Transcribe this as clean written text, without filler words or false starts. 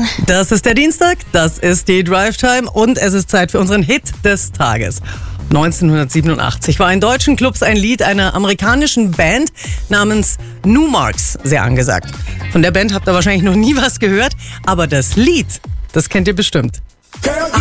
Das ist der Dienstag, das ist die Drive Time und es ist Zeit für unseren Hit des Tages. 1987 war in deutschen Clubs ein Lied einer amerikanischen Band namens Numarx sehr angesagt. Von der Band habt ihr wahrscheinlich noch nie was gehört, aber das Lied, das kennt ihr bestimmt.